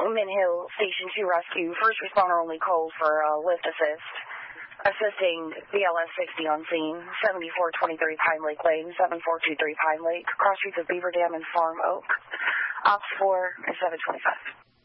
Mint Hill Station 2 Rescue. First responder only calls for lift assist. Assisting BLS 60 on scene, 7423 Pine Lake Lane, 7423 Pine Lake, cross streets of Beaver Dam and Farm Oak. Ops 4 is 725.